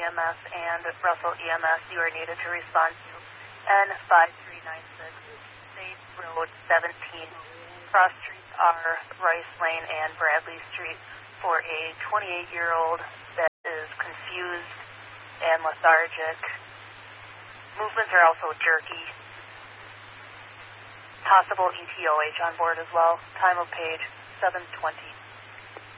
EMS and Russell EMS. You are needed to respond to N5396, State Road 17. Cross streets are Rice Lane and Bradley Street for a 28-year-old that is confused and lethargic. Movements are also jerky. Possible ETOH on board as well. Time of page 7:20.